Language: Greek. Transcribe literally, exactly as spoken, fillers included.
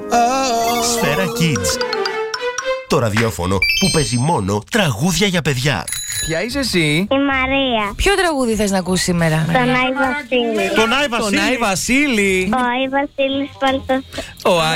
Σφαίρα Kids. Το ραδιόφωνο που παίζει μόνο τραγούδια για παιδιά. Ποια είσαι εσύ? Η Μαρία. Ποιο τραγούδι θες να ακούσεις σήμερα? Τον Άι Βασίλη. Τον Άι Βασίλη. Τον Άι Βασίλη. Ο Άι Βασίλης Παλτός. Ο Άι